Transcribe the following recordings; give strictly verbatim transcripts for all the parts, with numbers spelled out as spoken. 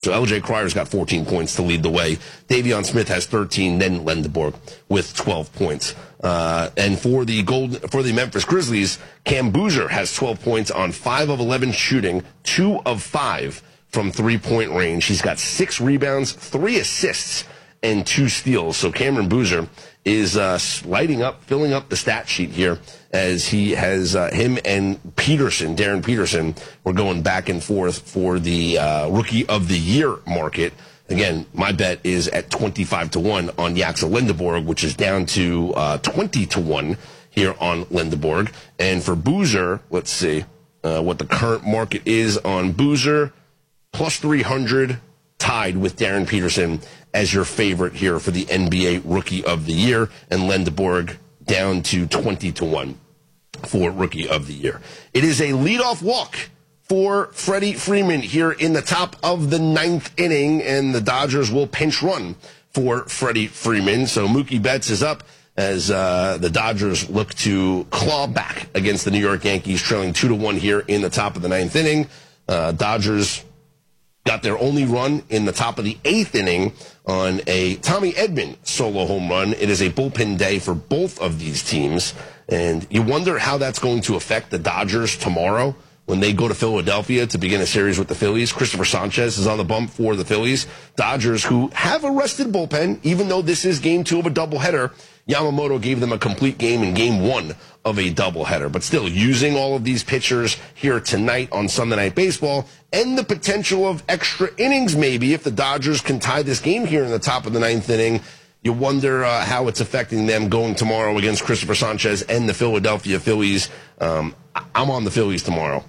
So L J Cryer's got fourteen points to lead the way. Davion Smith has thirteen, then Lendeborg with twelve points. Uh, and for the gold, for the Memphis Grizzlies, Cam Boozer has twelve points on five of eleven shooting, two of five from three-point range. He's got six rebounds, three assists, and two steals. So Cameron Boozer is uh, lighting up, filling up the stat sheet here as he has uh, him and Peterson, Darren Peterson, were going back and forth for the uh, Rookie of the Year market. Again, my bet is at twenty-five to one on Yaxel Lendeborg, which is down to uh, twenty to one here on Lendeborg. And for Boozer, let's see uh, what the current market is on Boozer. Plus three hundred, tied with Darren Peterson as your favorite here for the N B A Rookie of the Year, and Lendeborg down to twenty to one for Rookie of the Year. It is a leadoff walk for Freddie Freeman here in the top of the ninth inning, and the Dodgers will pinch run for Freddie Freeman. So Mookie Betts is up as uh, the Dodgers look to claw back against the New York Yankees, trailing two to one here in the top of the ninth inning. Uh, Dodgers got their only run in the top of the eighth inning on a Tommy Edman solo home run. It is a bullpen day for both of these teams, and you wonder how that's going to affect the Dodgers tomorrow when they go to Philadelphia to begin a series with the Phillies. Christopher Sanchez is on the bump for the Phillies. Dodgers, who have a rested bullpen, even though this is game two of a doubleheader, Yamamoto gave them a complete game in game one of a doubleheader. But still, using all of these pitchers here tonight on Sunday Night Baseball, and the potential of extra innings maybe if the Dodgers can tie this game here in the top of the ninth inning, you wonder uh, how it's affecting them going tomorrow against Christopher Sanchez and the Philadelphia Phillies. Um, I'm on the Phillies tomorrow,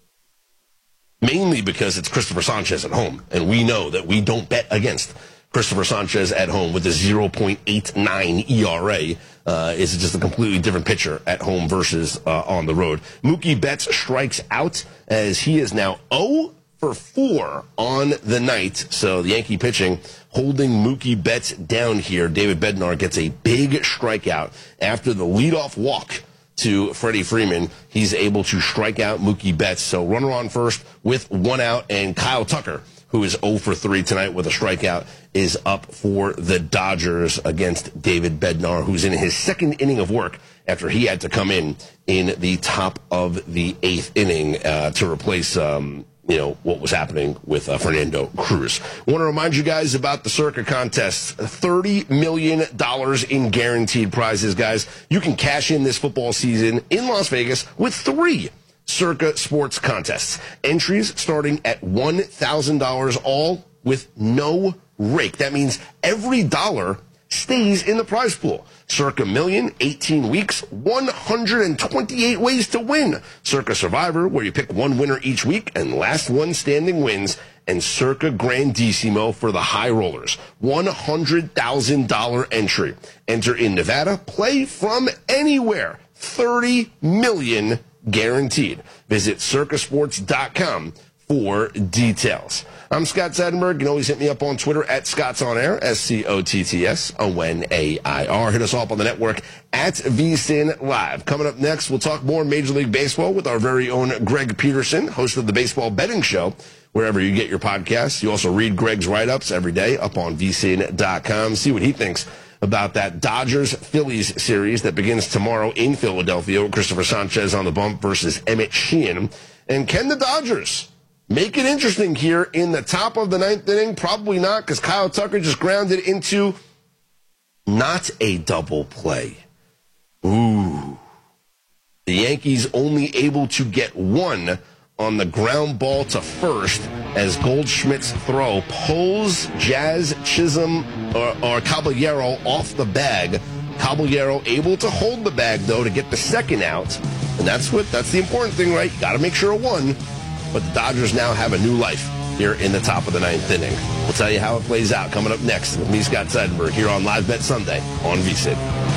mainly because it's Christopher Sanchez at home, and we know that we don't bet against Christopher Sanchez at home with a zero point eight nine E R A. Uh, is just a completely different pitcher at home versus uh, on the road. Mookie Betts strikes out as he is now zero for four on the night. So the Yankee pitching holding Mookie Betts down here. David Bednar gets a big strikeout after the leadoff walk to Freddie Freeman. He's able to strike out Mookie Betts. So runner on first with one out, and Kyle Tucker, who is zero for three tonight with a strikeout, is up for the Dodgers against David Bednar, who's in his second inning of work after he had to come in in the top of the eighth inning uh, to replace, um, you know, what was happening with uh, Fernando Cruz. I want to remind you guys about the Circa contest. thirty million dollars in guaranteed prizes, guys. You can cash in this football season in Las Vegas with three Circa Sports contests. Entries starting at one thousand dollars, all with no rake. That means every dollar stays in the prize pool. Circa Million, eighteen weeks, one hundred twenty-eight ways to win. Circa Survivor, where you pick one winner each week and last one standing wins. And Circa Grandissimo for the high rollers. one hundred thousand dollars entry. Enter in Nevada. Play from anywhere. thirty million dollars guaranteed. Visit circa sports dot com for details. I'm Scott Seidenberg. You can always hit me up on Twitter at Scott's On Air, S C O T T S O N A I R. Hit us all up on the network at V S I N Live. Coming up next, we'll talk more Major League Baseball with our very own Greg Peterson, host of the Baseball Betting Show, wherever you get your podcasts. You also read Greg's write-ups every day up on V S I N dot com. See what he thinks about that Dodgers-Phillies series that begins tomorrow in Philadelphia with Christopher Sanchez on the bump versus Emmett Sheehan. And can the Dodgers make it interesting here in the top of the ninth inning? Probably not, because Kyle Tucker just grounded into not a double play. Ooh. The Yankees only able to get one on the ground ball to first as Goldschmidt's throw pulls Jazz Chisholm or, or Caballero off the bag. Caballero able to hold the bag, though, to get the second out. And that's what that's the important thing, right? You got to make sure it won. But the Dodgers now have a new life here in the top of the ninth inning. We'll tell you how it plays out coming up next with me, Scott Seidenberg, here on Live Bet Sunday on V S I N.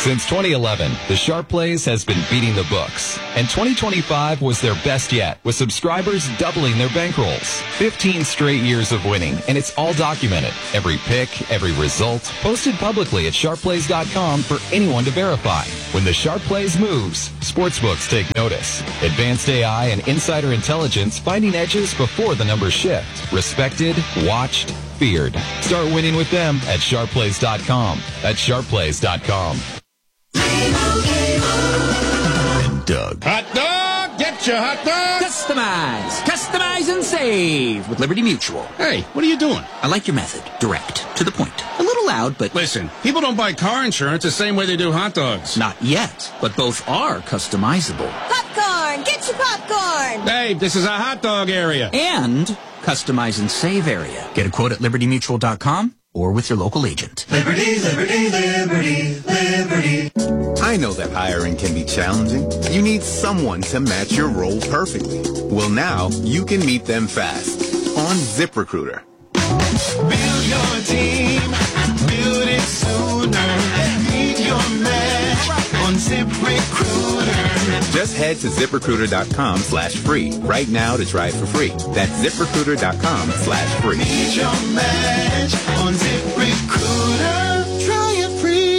Since twenty eleven, the Sharp Plays has been beating the books, and twenty twenty-five was their best yet, with subscribers doubling their bankrolls. fifteen straight years of winning, and it's all documented. Every pick, every result, posted publicly at sharp plays dot com for anyone to verify. When the Sharp Plays moves, sportsbooks take notice. Advanced A I and insider intelligence finding edges before the numbers shift. Respected, watched, feared. Start winning with them at sharp plays dot com. That's sharp plays dot com. And Doug. Hot dog! Get your hot dog! Customize! Customize and save with Liberty Mutual. Hey, what are you doing? I like your method. Direct. To the point. A little loud, but... Listen, people don't buy car insurance the same way they do hot dogs. Not yet, but both are customizable. Popcorn! Get your popcorn! Hey, this is a hot dog area. And customize and save area. Get a quote at liberty mutual dot com or with your local agent. Liberty, liberty, liberty, liberty. I know that hiring can be challenging. You need someone to match your role perfectly. Well, now you can meet them fast on ZipRecruiter. Build your team, build it sooner. Meet your match on ZipRecruiter. Just head to ZipRecruiter.com slash free right now to try it for free. That's ZipRecruiter.com slash free. Meet your match on ZipRecruiter. Try it free.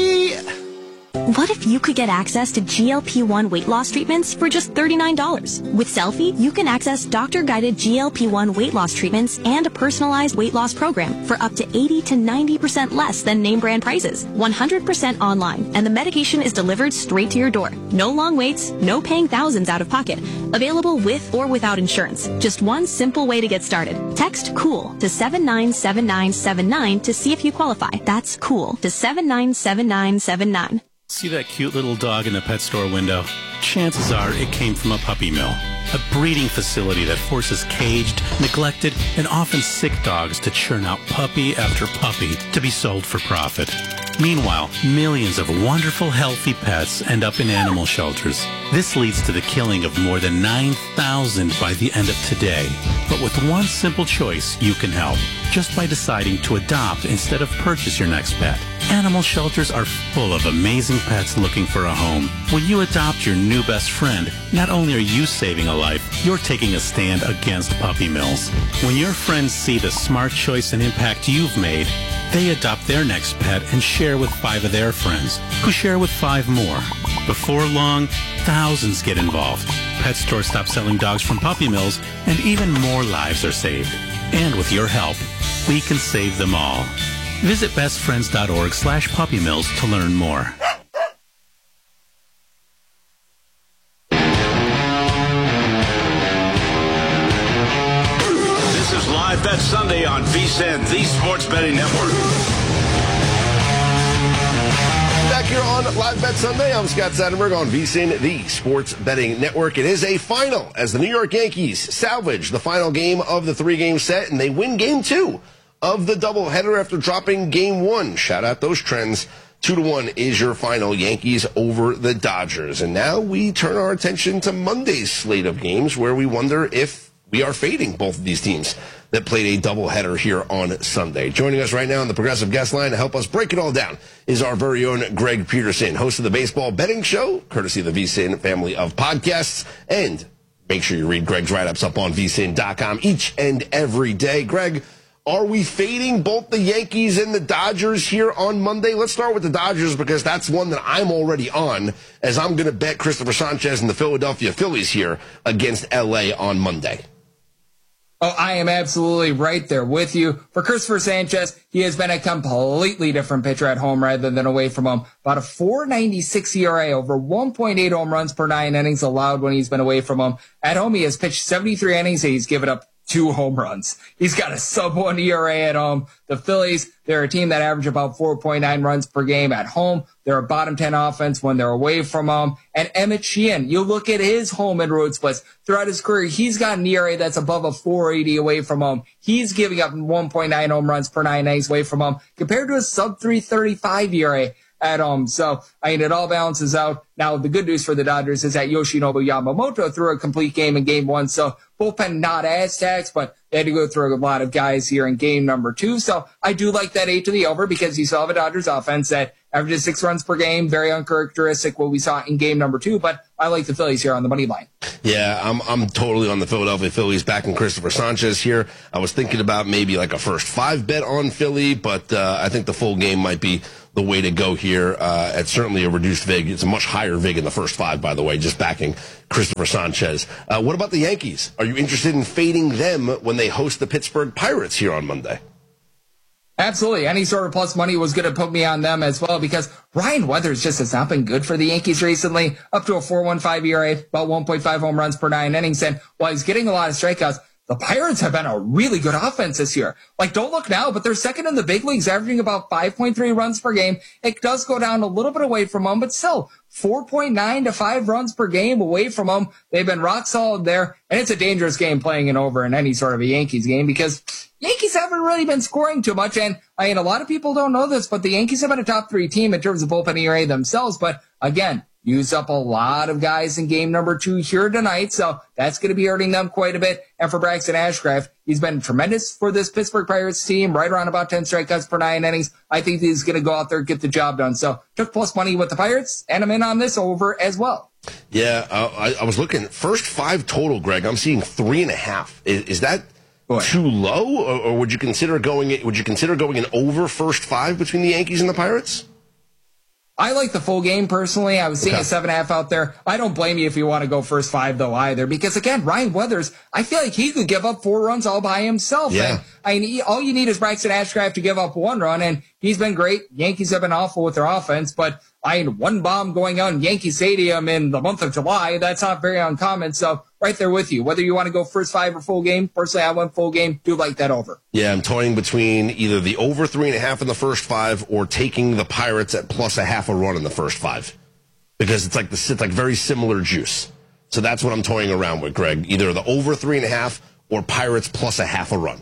What if you could get access to G L P one weight loss treatments for just thirty-nine dollars? With Selfie, you can access doctor-guided G L P one weight loss treatments and a personalized weight loss program for up to eighty to ninety percent less than name brand prices. one hundred percent online, and the medication is delivered straight to your door. No long waits, no paying thousands out of pocket. Available with or without insurance. Just one simple way to get started. Text COOL to seven nine seven nine seven nine to see if you qualify. That's COOL to seven nine seven nine seven nine. See that cute little dog in the pet store window? Chances are it came from a puppy mill, a breeding facility that forces caged, neglected, and often sick dogs to churn out puppy after puppy to be sold for profit. Meanwhile, millions of wonderful, healthy pets end up in animal shelters. This leads to the killing of more than nine thousand by the end of today. But with one simple choice, you can help. Just by deciding to adopt instead of purchase your next pet. Animal shelters are full of amazing pets looking for a home. When you adopt your new best friend, not only are you saving a life, you're taking a stand against puppy mills. When your friends see the smart choice and impact you've made, they adopt their next pet and share with five of their friends, who share with five more. Before long, thousands get involved. Pet stores stop selling dogs from puppy mills, and even more lives are saved. And with your help, we can save them all. Visit bestfriends.org slash puppy mills to learn more. This is Live Bet Sunday on V S I N, the Sports Betting Network. Back here on Live Bet Sunday, I'm Scott Seidenberg on V S I N, the Sports Betting Network. It is a final as the New York Yankees salvage the final game of the three-game set, and they win game two of the doubleheader after dropping game one. Shout out those trends. Two to one is your final, Yankees over the Dodgers. And now we turn our attention to Monday's slate of games, where we wonder if we are fading both of these teams that played a doubleheader here on Sunday. Joining us right now on the Progressive Guest Line to help us break it all down is our very own Greg Peterson, host of the Baseball Betting Show, courtesy of the V S I N family of podcasts. And make sure you read Greg's write-ups up on V S I N dot com each and every day. Greg, are we fading both the Yankees and the Dodgers here on Monday? Let's start with the Dodgers, because that's one that I'm already on, as I'm going to bet Christopher Sanchez and the Philadelphia Phillies here against L A on Monday. Oh, I am absolutely right there with you. For Christopher Sanchez, he has been a completely different pitcher at home rather than away from home. About a four ninety-six E R A, over one point eight home runs per nine innings allowed when he's been away from home. At home, he has pitched seventy-three innings and he's given up two home runs. He's got a sub one E R A at home. The Phillies, they're a team that average about four point nine runs per game at home. They're a bottom ten offense when they're away from home. And Emmett Sheehan, you look at his home and road splits throughout his career, he's got an E R A that's above a four eighty away from home. He's giving up one point nine home runs per nine innings away from home compared to a sub three thirty-five E R A at home. So, I mean, it all balances out. Now, the good news for the Dodgers is that Yoshinobu Yamamoto threw a complete game in game one. So, bullpen not as taxed, but they had to go through a lot of guys here in game number two. So, I do like that eight to the over, because you still have a Dodgers offense that averages six runs per game. Very uncharacteristic what we saw in game number two, but I like the Phillies here on the money line. Yeah, I'm I'm totally on the Philadelphia Phillies backing Christopher Sanchez here. I was thinking about maybe like a first five bet on Philly, but uh, I think the full game might be the way to go here. Uh, it's certainly a reduced vig. It's a much higher vig in the first five, by the way, just backing Christopher Sanchez. Uh, what about the Yankees? Are you interested in fading them when they host the Pittsburgh Pirates here on Monday? Absolutely. Any sort of plus money was going to put me on them as well because Ryan Weathers just has not been good for the Yankees recently. Up to a four point one five E R A, about one point five home runs per nine innings. And while he's getting a lot of strikeouts, the Pirates have been a really good offense this year. Like, don't look now, but they're second in the big leagues, averaging about five point three runs per game. It does go down a little bit away from them, but still four point nine to five runs per game away from them. They've been rock solid there, and it's a dangerous game playing it over in any sort of a Yankees game because Yankees haven't really been scoring too much. And I mean, a lot of people don't know this, but the Yankees have been a top three team in terms of bullpen E R A themselves. But again, used up a lot of guys in game number two here tonight, so that's going to be hurting them quite a bit. And for Braxton Ashcraft, he's been tremendous for this Pittsburgh Pirates team, right around about ten strikeouts per nine innings. I think he's going to go out there and get the job done. So took plus money with the Pirates, and I'm in on this over as well. Yeah, uh, I, I was looking. First five total, Greg, I'm seeing three and a half. Is, is that Boy. too low, or, or would you consider going? Would you consider going an over first five between the Yankees and the Pirates? I like the full game personally. I was seeing okay. a seven and a half out there. I don't blame you if you want to go first five though either, because again, Ryan Weathers, I feel like he could give up four runs all by himself. Yeah. And, I mean, all you need is Braxton Ashcraft to give up one run, and he's been great. Yankees have been awful with their offense, but I mean, one bomb going on Yankee Stadium in the month of July, that's not very uncommon. So right there with you. Whether you want to go first five or full game, personally, I went full game. Do like that over. Yeah, I'm toying between either the over three and a half in the first five or taking the Pirates at plus a half a run in the first five, because it's like the it's like very similar juice. So that's what I'm toying around with, Greg. Either the over three and a half or Pirates plus a half a run.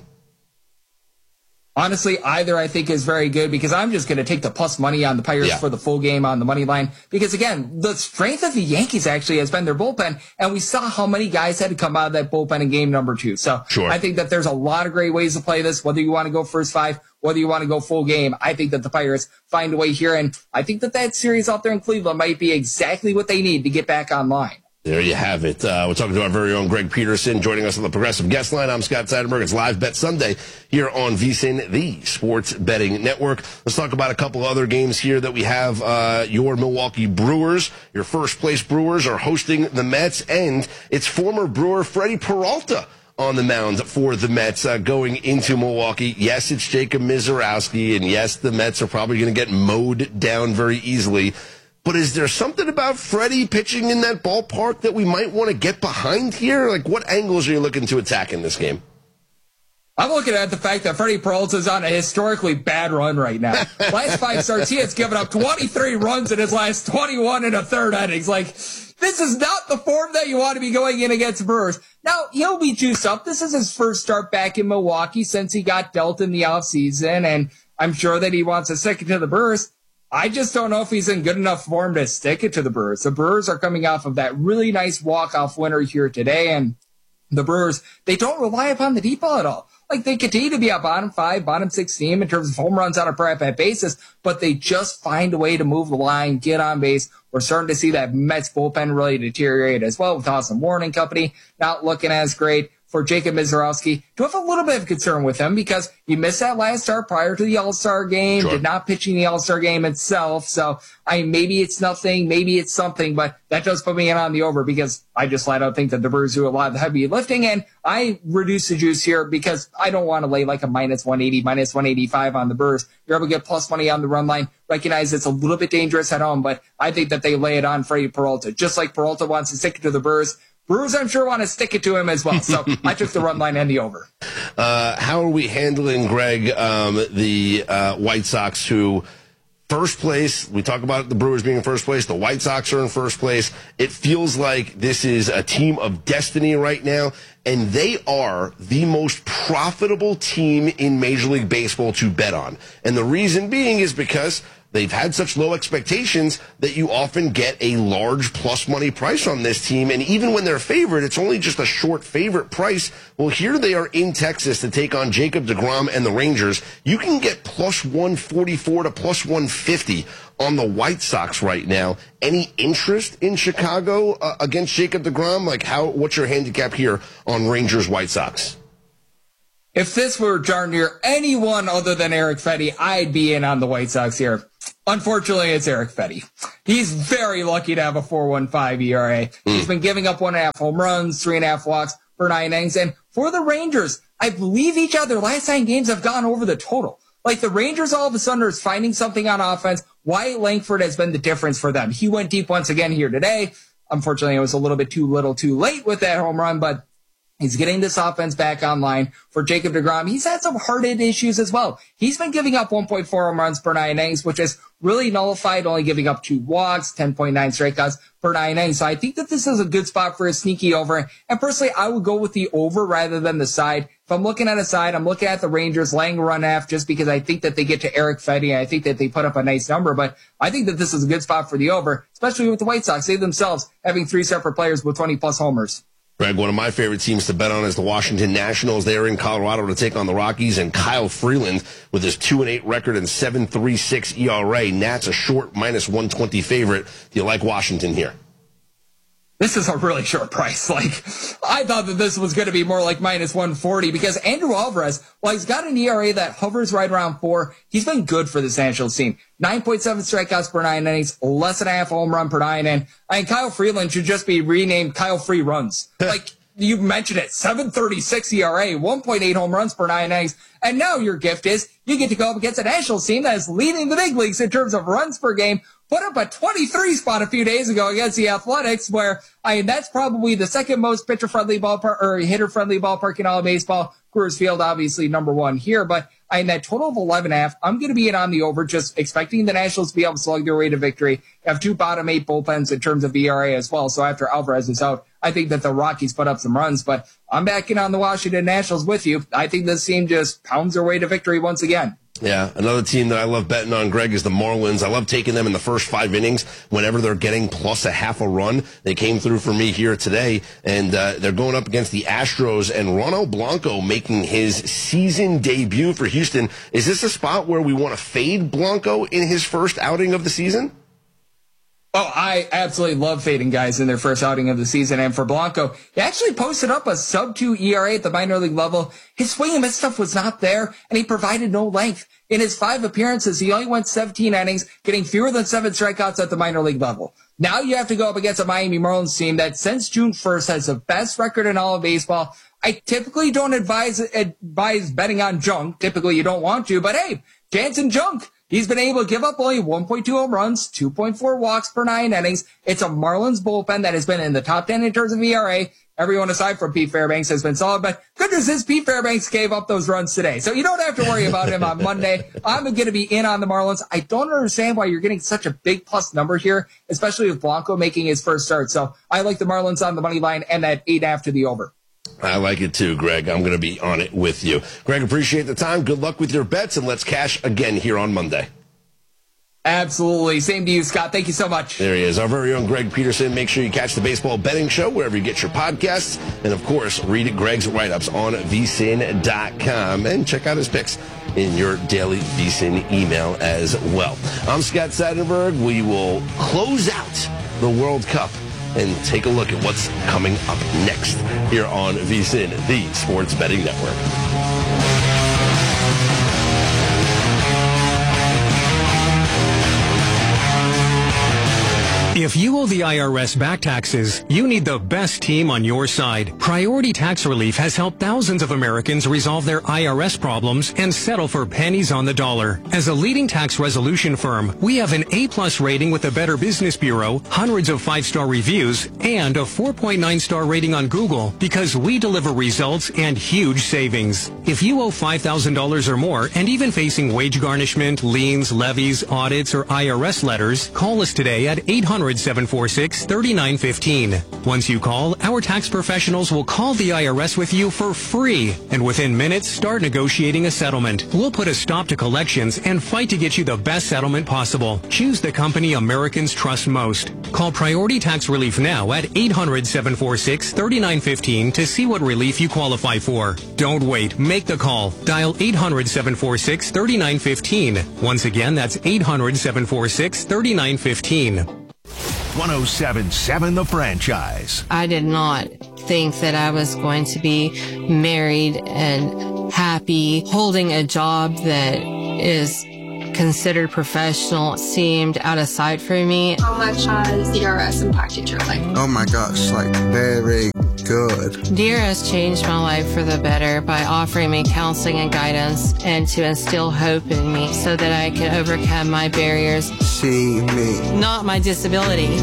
Honestly, either I think is very good because I'm just going to take the plus money on the Pirates yeah. for the full game on the money line. Because again, the strength of the Yankees actually has been their bullpen, and we saw how many guys had to come out of that bullpen in game number two. So sure. I think that there's a lot of great ways to play this, whether you want to go first five, whether you want to go full game. I think that the Pirates find a way here, and I think that that series out there in Cleveland might be exactly what they need to get back online. There you have it. Uh, we're talking to our very own Greg Peterson, joining us on the Progressive Guest Line. I'm Scott Seidenberg. It's Live Bet Sunday here on VSiN, the Sports Betting Network. Let's talk about a couple other games here that we have. Uh, your Milwaukee Brewers, your first-place Brewers, are hosting the Mets, and it's former Brewer Freddie Peralta on the mound for the Mets uh, going into Milwaukee. Yes, it's Jacob Mizorowski, and yes, the Mets are probably going to get mowed down very easily. But is there something about Freddie pitching in that ballpark that we might want to get behind here? Like, what angles are you looking to attack in this game? I'm looking at the fact that Freddie Peralta is on a historically bad run right now. Last five starts, he has given up twenty-three runs in his last twenty-one and a third innings. Like, this is not the form that you want to be going in against Brewers. Now, he'll be juiced up. This is his first start back in Milwaukee since he got dealt in the offseason, and I'm sure that he wants to stick it to the Brewers. I just don't know if he's in good enough form to stick it to the Brewers. The Brewers are coming off of that really nice walk-off winner here today, and the Brewers, they don't rely upon the deep ball at all. Like, they continue to be a bottom five, bottom six team in terms of home runs on a per at-bat basis, but they just find a way to move the line, get on base. We're starting to see that Mets bullpen really deteriorate as well with Austin Warren and company not looking as great. For Jacob Mizorowski, to have a little bit of concern with him because he missed that last start prior to the All-Star game, sure. did not pitch in the All-Star game itself. So, I mean, maybe it's nothing, maybe it's something, but that does put me in on the over because I just flat out think that the Brewers do a lot of the heavy lifting, and I reduce the juice here because I don't want to lay like a minus one eighty, minus one eighty-five on the Brewers. You're able to get plus money on the run line. Recognize it's a little bit dangerous at home, but I think that they lay it on Freddie Peralta. Just like Peralta wants to stick it to the Brewers, Brewers, I'm sure, want to stick it to him as well. So I took the run line and the over. Uh, how are we handling, Greg, um, the uh, White Sox, who first place, we talk about the Brewers being in first place, the White Sox are in first place. It feels like this is a team of destiny right now, and they are the most profitable team in Major League Baseball to bet on. And the reason being is because they've had such low expectations that you often get a large plus money price on this team. And even when they're favored, it's only just a short favorite price. Well, here they are in Texas to take on Jacob deGrom and the Rangers. You can get plus one forty-four to plus one fifty on the White Sox right now. Any interest in Chicago uh, against Jacob deGrom? Like, how? What's your handicap here on Rangers White Sox? If this were darn near anyone other than Erick Fedde, I'd be in on the White Sox here. Unfortunately, it's Erick Fedde. He's very lucky to have a four point one five E R A. Mm. He's been giving up one and a half home runs, three and a half walks per nine innings. And for the Rangers, I believe each of their last nine games have gone over the total. Like, the Rangers all of a sudden are finding something on offense. Wyatt Langford has been the difference for them. He went deep once again here today. Unfortunately, it was a little bit too little too late with that home run, but he's getting this offense back online. For Jacob deGrom, he's had some heart-hit issues as well. He's been giving up one point four home runs per nine innings, which is really nullified, only giving up two walks, ten point nine strikeouts per nine innings. So I think that this is a good spot for a sneaky over. And personally, I would go with the over rather than the side. If I'm looking at a side, I'm looking at the Rangers laying a run half just because I think that they get to Erick Fedde. And I think that they put up a nice number, but I think that this is a good spot for the over, especially with the White Sox. They themselves having three separate players with twenty plus homers. Greg, one of my favorite teams to bet on is the Washington Nationals. They're in Colorado to take on the Rockies, and Kyle Freeland with his two and eight record and seven point three six E R A. Nats a short minus one twenty favorite. Do you like Washington here? This is a really short price. Like, I thought that this was going to be more like minus one forty because Andrew Alvarez, well, he's got an E R A that hovers right around four. He's been good for this Nationals team. nine point seven strikeouts per nine innings, less than a half home run per nine. And I mean, Kyle Freeland should just be renamed Kyle Free Runs. Like, you mentioned it, seven thirty-six E R A, one point eight home runs per nine innings. And now your gift is you get to go up against a Nationals team that is leading the big leagues in terms of runs per game. Put up a twenty-three spot a few days ago against the Athletics, where, I mean, that's probably the second most pitcher-friendly ballpark, or hitter-friendly ballpark in all of baseball. Coors Field, obviously, number one here. But, I mean, that total of eleven and a half, I'm going to be in on the over, just expecting the Nationals to be able to slug their way to victory. Have two bottom eight bullpens in terms of E R A as well. So after Alvarez is out, I think that the Rockies put up some runs. But I'm backing on the Washington Nationals with you. I think this team just pounds their way to victory once again. Yeah, another team that I love betting on, Greg, is the Marlins. I love taking them in the first five innings whenever they're getting plus a half a run. They came through for me here today, and uh, they're going up against the Astros, and Ronald Blanco making his season debut for Houston. Is this a spot where we want to fade Blanco in his first outing of the season? Oh, I absolutely love fading guys in their first outing of the season. And for Blanco, he actually posted up a sub two E R A at the minor league level. His swing and miss stuff was not there, and he provided no length. In his five appearances, he only went seventeen innings, getting fewer than seven strikeouts at the minor league level. Now you have to go up against a Miami Marlins team that since June first has the best record in all of baseball. I typically don't advise, advise betting on junk. Typically you don't want to, but hey, Jansen Junk. He's been able to give up only one point two home runs, two point four walks per nine innings. It's a Marlins bullpen that has been in the top ten in terms of E R A. Everyone aside from Pete Fairbanks has been solid, but goodness is Pete Fairbanks gave up those runs today. So you don't have to worry about him on Monday. I'm going to be in on the Marlins. I don't understand why you're getting such a big plus number here, especially with Blanco making his first start. So I like the Marlins on the money line and that eight after the over. I like it too, Greg. I'm going to be on it with you. Greg, appreciate the time. Good luck with your bets, and let's cash again here on Monday. Absolutely. Same to you, Scott. Thank you so much. There he is, our very own Greg Peterson. Make sure you catch the Baseball Betting Show wherever you get your podcasts. And, of course, read Greg's write-ups on V S I N dot com. And check out his picks in your daily V S I N email as well. I'm Scott Seidenberg. We will close out the World Cup and take a look at what's coming up next here on V S I N, the Sports Betting Network. If you owe the I R S back taxes, you need the best team on your side. Priority Tax Relief has helped thousands of Americans resolve their I R S problems and settle for pennies on the dollar. As a leading tax resolution firm, we have an A-plus rating with the Better Business Bureau, hundreds of five-star reviews, and a four point nine star rating on Google because we deliver results and huge savings. If you owe five thousand dollars or more and even facing wage garnishment, liens, levies, audits, or I R S letters, call us today at eight hundred hundred, seven four six, three nine one five. Once you call, our tax professionals will call the I R S with you for free, and within minutes, start negotiating a settlement. We'll put a stop to collections and fight to get you the best settlement possible. Choose the company Americans trust most. Call Priority Tax Relief now at eight hundred, seven four six, three nine one five to see what relief you qualify for. Don't wait. Make the call. Dial eight hundred, seven four six, three nine one five. Once again, that's eight hundred, seven four six, three nine one five. one oh seven point seven The Franchise. I did not think that I was going to be married and happy. Holding a job that is considered professional seemed out of sight for me. How much has D R S impacted your life? Oh my gosh, like very good. D R S changed my life for the better by offering me counseling and guidance and to instill hope in me so that I could overcome my barriers. See me. Not my disability.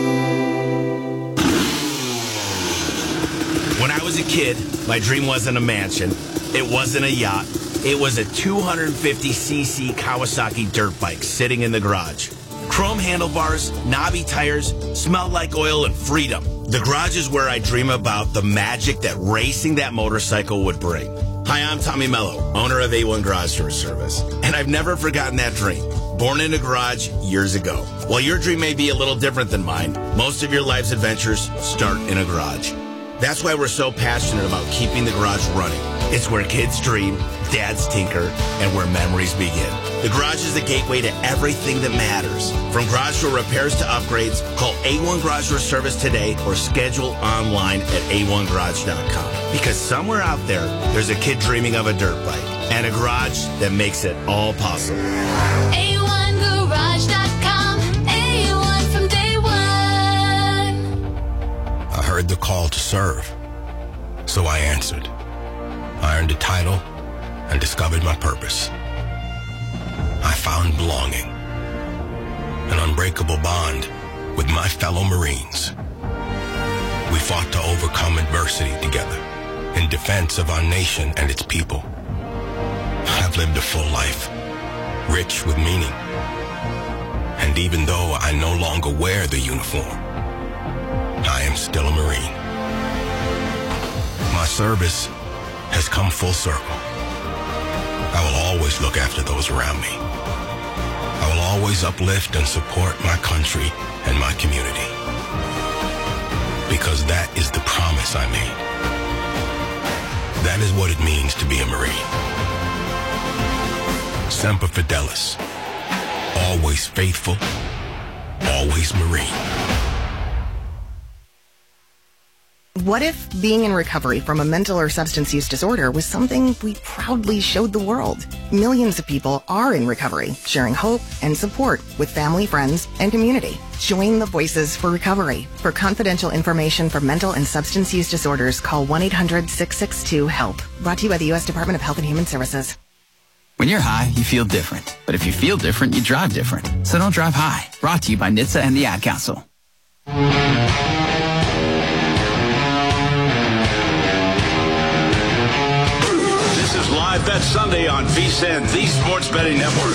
When I was a kid, my dream wasn't a mansion. It wasn't a yacht. It was a two hundred fifty c c Kawasaki dirt bike sitting in the garage. Chrome handlebars, knobby tires, smelled like oil and freedom. The garage is where I dream about the magic that racing that motorcycle would bring. Hi, I'm Tommy Mello, owner of A one Garage Door Service, and I've never forgotten that dream. Born in a garage years ago. While your dream may be a little different than mine, most of your life's adventures start in a garage. That's why we're so passionate about keeping the garage running. It's where kids dream, dads tinker, and where memories begin. The garage is the gateway to everything that matters. From garage door repairs to upgrades, call A one Garage Door Service today or schedule online at A one garage dot com. Because somewhere out there, there's a kid dreaming of a dirt bike and a garage that makes it all possible. A one garage dot com, A one from day one. I heard the call to serve, so I answered. I earned a title and discovered my purpose. I found belonging, an unbreakable bond with my fellow Marines. We fought to overcome adversity together in defense of our nation and its people. I've lived a full life, rich with meaning. And even though I no longer wear the uniform, I am still a Marine. My service has come full circle. I will always look after those around me. I will always uplift and support my country and my community. Because that is the promise I made. That is what it means to be a Marine. Semper Fidelis. Always faithful. Always Marine. What if being in recovery from a mental or substance use disorder was something we proudly showed the world? Millions of people are in recovery, sharing hope and support with family, friends, and community. Join the Voices for Recovery. For confidential information for mental and substance use disorders, call one eight hundred, six six two, HELP. Brought to you by the U S Department of Health and Human Services. When you're high, you feel different. But if you feel different, you drive different. So don't drive high. Brought to you by N H T S A and the Ad Council. Live Bet Sunday on V S I N, the Sports Betting Network.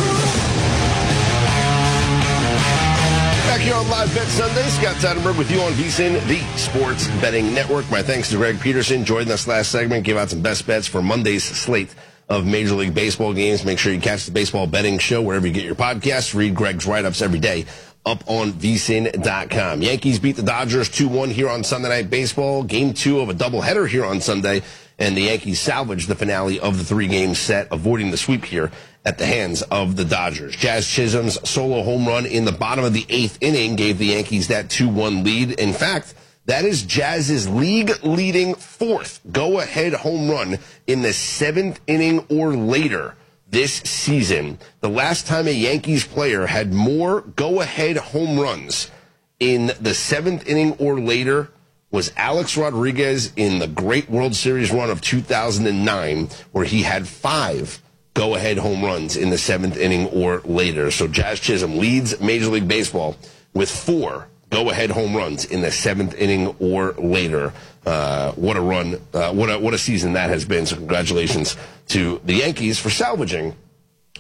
Back here on Live Bet Sunday, Scott Seidenberg with you on V S I N, the Sports Betting Network. My thanks to Greg Peterson. Joined us last segment, gave out some best bets for Monday's slate of Major League Baseball games. Make sure you catch the Baseball Betting Show wherever you get your podcasts. Read Greg's write-ups every day up on V S I N dot com. Yankees beat the Dodgers two one here on Sunday Night Baseball. Game two of a doubleheader here on Sunday. And the Yankees salvaged the finale of the three-game set, avoiding the sweep here at the hands of the Dodgers. Jazz Chisholm's solo home run in the bottom of the eighth inning gave the Yankees that two one lead. In fact, that is Jazz's league-leading fourth go-ahead home run in the seventh inning or later this season. The last time a Yankees player had more go-ahead home runs in the seventh inning or later was Alex Rodriguez in the great World Series run of two thousand nine, where he had five go-ahead home runs in the seventh inning or later. So Jazz Chisholm leads Major League Baseball with four go-ahead home runs in the seventh inning or later. Uh, what a run, uh, what a, what a season that has been. So congratulations to the Yankees for salvaging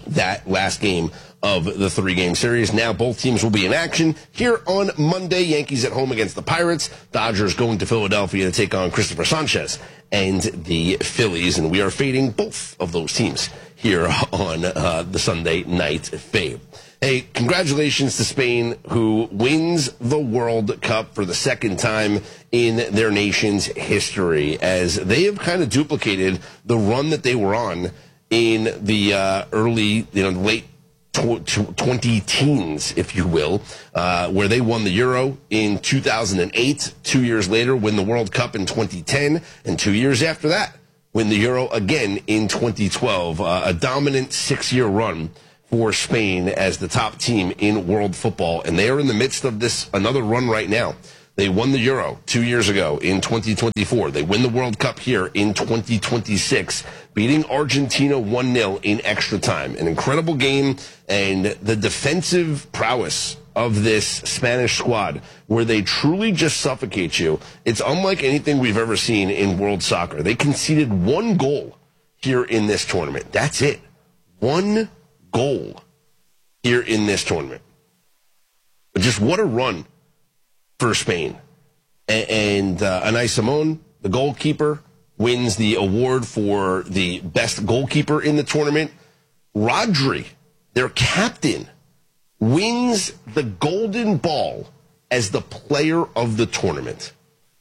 that last game of the three-game series. Now both teams will be in action here on Monday. Yankees at home against the Pirates. Dodgers going to Philadelphia to take on Christopher Sanchez and the Phillies. And we are fading both of those teams here on uh, the Sunday night fade. Hey, congratulations to Spain, who wins the World Cup for the second time in their nation's history, as they have kind of duplicated the run that they were on in the uh, early, you know, late twenty teens, if you will, uh, where they won the Euro in two thousand eight. Two years later, win the World Cup in twenty ten, and two years after that, win the Euro again in twenty twelve. Uh, a dominant six-year run for Spain as the top team in world football, and they are in the midst of this another run right now. They won the Euro two years ago in twenty twenty-four. They win the World Cup here in twenty twenty-six, beating Argentina one nil in extra time. An incredible game, and the defensive prowess of this Spanish squad, where they truly just suffocate you. It's unlike anything we've ever seen in world soccer. They conceded one goal here in this tournament. That's it. One goal here in this tournament. But just what a run for Spain. And, and uh, Unai Simón, the goalkeeper, wins the award for the best goalkeeper in the tournament. Rodri, their captain, wins the Golden Ball as the player of the tournament.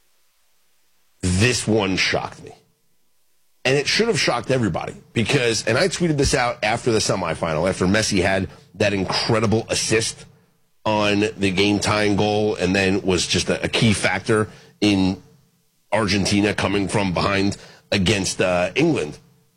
This one shocked me. And it should have shocked everybody because, and I tweeted this out after the semifinal, after Messi had that incredible assist on the game-tying goal and then was just a, a key factor in Argentina coming from behind against uh, England.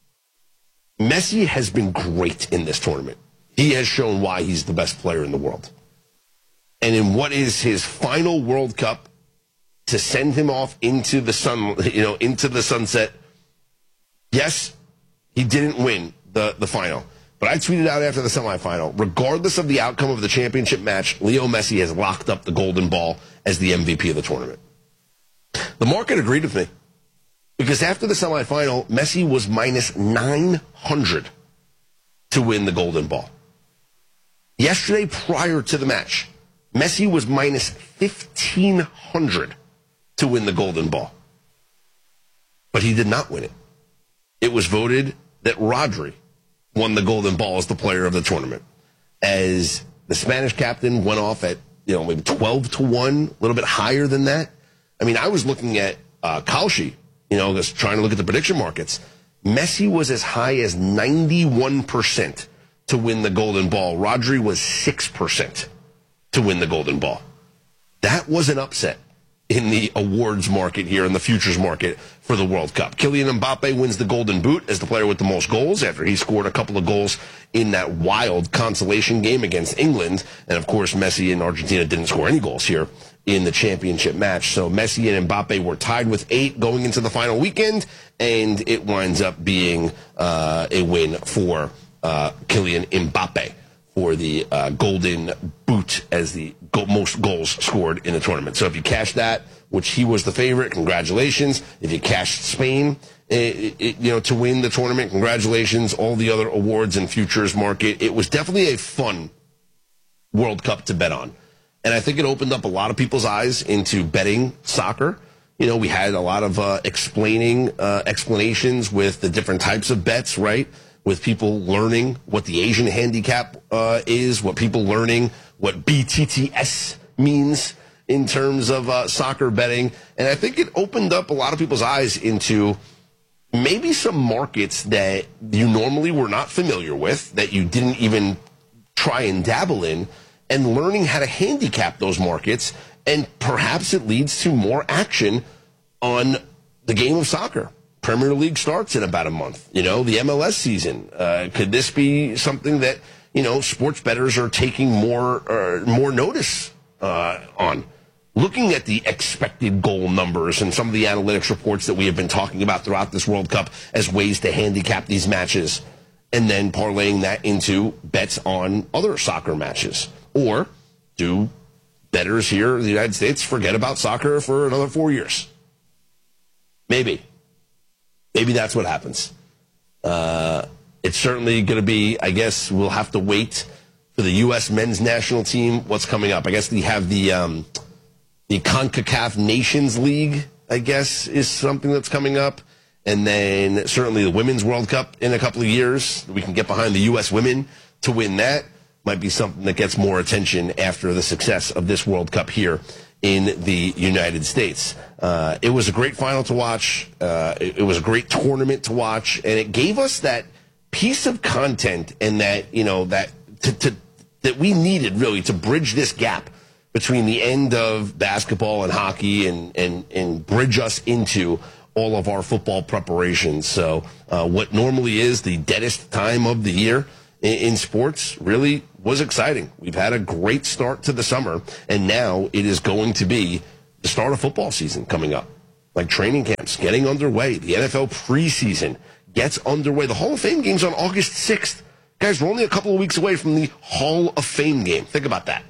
Messi has been great in this tournament. He has shown why he's the best player in the world. And in what is his final World Cup, to send him off into the sun, you know, into the sunset. Yes, he didn't win the, the final, but I tweeted out after the semifinal, regardless of the outcome of the championship match, Leo Messi has locked up the Golden Ball as the M V P of the tournament. The market agreed with me because after the semifinal, Messi was minus nine hundred to win the Golden Ball. Yesterday, prior to the match, Messi was minus fifteen hundred to win the Golden Ball. But he did not win it. It was voted that Rodri won the Golden Ball as the player of the tournament, as the Spanish captain went off at, you know, maybe twelve to one, a little bit higher than that. I mean, I was looking at uh, Kalshi, you know, just trying to look at the prediction markets. Messi was as high as ninety-one percent to win the Golden Ball. Rodri was six percent to win the Golden Ball. That was an upset in the awards market here, in the futures market for the World Cup. Kylian Mbappe wins the Golden Boot as the player with the most goals after he scored a couple of goals in that wild consolation game against England. And, of course, Messi and Argentina didn't score any goals here in the championship match. So Messi and Mbappe were tied with eight going into the final weekend, and it winds up being uh, a win for uh, Kylian Mbappe for the uh, Golden Boot as the go- most goals scored in the tournament. So if you cashed that, which he was the favorite, congratulations. If you cashed Spain, it, it, you know, to win the tournament, congratulations. All the other awards and futures market. It was definitely a fun World Cup to bet on. And I think it opened up a lot of people's eyes into betting soccer. You know, we had a lot of uh, explaining uh, explanations with the different types of bets, right? With people learning what the Asian handicap uh, is, what people learning what B T T S means in terms of uh, soccer betting. And I think it opened up a lot of people's eyes into maybe some markets that you normally were not familiar with, that you didn't even try and dabble in, and learning how to handicap those markets. And perhaps it leads to more action on the game of soccer. Premier League starts in about a month. You know, the M L S season. Uh, could this be something that, you know, sports bettors are taking more uh, more notice uh, on? Looking at the expected goal numbers and some of the analytics reports that we have been talking about throughout this World Cup as ways to handicap these matches, and then parlaying that into bets on other soccer matches. Or do bettors here in the United States forget about soccer for another four years? Maybe. Maybe that's what happens. Uh, It's certainly going to be, I guess we'll have to wait for the U S men's national team. What's coming up? I guess they have the um, the CONCACAF Nations League, I guess, is something that's coming up. And then certainly the Women's World Cup in a couple of years. We can get behind the U S women to win that. Might be something that gets more attention after the success of this World Cup here in the United States. Uh, it was a great final to watch. Uh, it, it was a great tournament to watch. And it gave us that piece of content and that, you know, that to, to, that we needed really to bridge this gap between the end of basketball and hockey and, and, and bridge us into all of our football preparations. So uh, what normally is the deadest time of the year in, in sports really was exciting. We've had a great start to the summer, and now it is going to be the start of football season coming up. Like training camps getting underway. The N F L preseason gets underway. The Hall of Fame game's on August sixth. Guys, we're only a couple of weeks away from the Hall of Fame game. Think about that.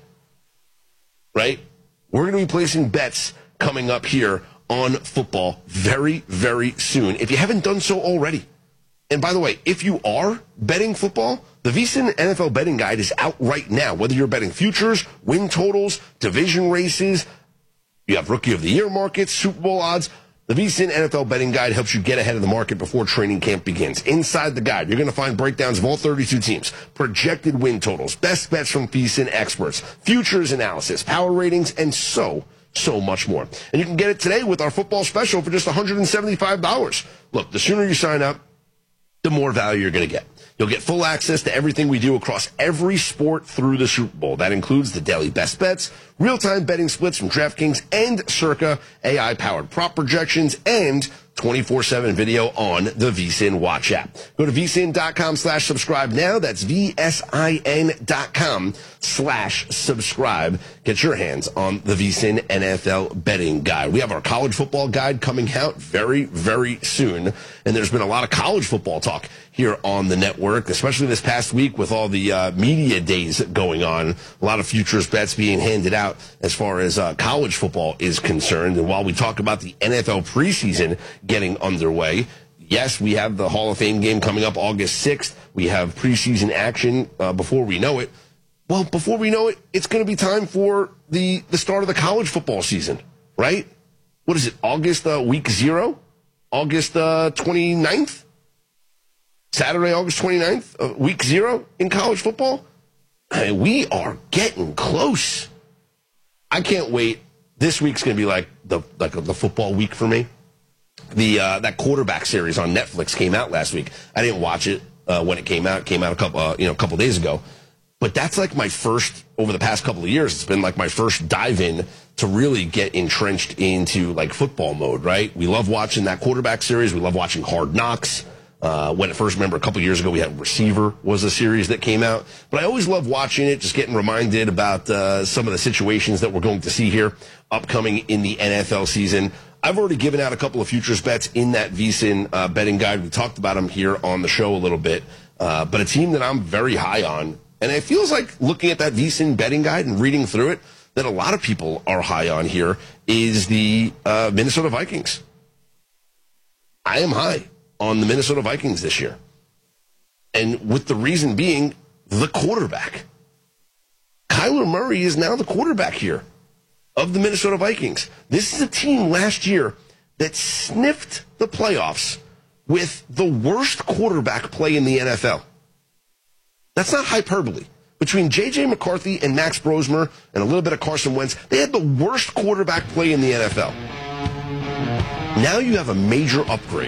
Right? We're going to be placing bets coming up here on football very, very soon, if you haven't done so already. And by the way, if you are betting football, the VSiN N F L betting guide is out right now. Whether you're betting futures, win totals, division races, you have Rookie of the Year markets, Super Bowl odds, the VSiN N F L betting guide helps you get ahead of the market before training camp begins. Inside the guide, you're going to find breakdowns of all thirty-two teams, projected win totals, best bets from VSiN experts, futures analysis, power ratings, and so so much more. And you can get it today with our football special for just one hundred seventy-five dollars. Look, the sooner you sign up, the more value you're going to get. You'll get full access to everything we do across every sport through the Super Bowl. That includes the daily best bets, real-time betting splits from DraftKings and Circa, A I-powered prop projections, and twenty-four seven video on the VSiN Watch app. Go to vsin.com slash subscribe now. That's V-S-I-N dot com slash subscribe. Get your hands on the VSiN N F L betting guide. We have our college football guide coming out very, very soon. And there's been a lot of college football talk here on the network, especially this past week with all the uh, media days going on. A lot of futures bets being handed out as far as uh, college football is concerned. And while we talk about the N F L preseason getting underway, yes, we have the Hall of Fame game coming up August sixth. We have preseason action uh, before we know it. Well, before we know it, it's going to be time for the, the start of the college football season, right? What is it, August uh, week zero? August uh, twenty-ninth? Saturday, August twenty-ninth, uh, week zero in college football? I mean, we are getting close. I can't wait. This week's going to be like the like the football week for me. The uh, that quarterback series on Netflix came out last week. I didn't watch it uh, when it came out. It came out a couple uh, you know a couple days ago. But that's like my first, over the past couple of years, it's been like my first dive in to really get entrenched into like football mode, right? We love watching that quarterback series. We love watching Hard Knocks. Uh, when it first, remember a couple of years ago, we had Receiver was a series that came out. But I always love watching it, just getting reminded about uh, some of the situations that we're going to see here upcoming in the N F L season. I've already given out a couple of futures bets in that VSiN uh, betting guide. We talked about them here on the show a little bit. Uh, but a team that I'm very high on, and it feels like looking at that VSiN betting guide and reading through it, that a lot of people are high on here, is the uh, Minnesota Vikings. I am high on the Minnesota Vikings this year. And with the reason being the quarterback. Kyler Murray is now the quarterback here of the Minnesota Vikings. This is a team last year that sniffed the playoffs with the worst quarterback play in the N F L. That's not hyperbole. Between J J McCarthy and Max Brosmer and a little bit of Carson Wentz, they had the worst quarterback play in the N F L. Now you have a major upgrade.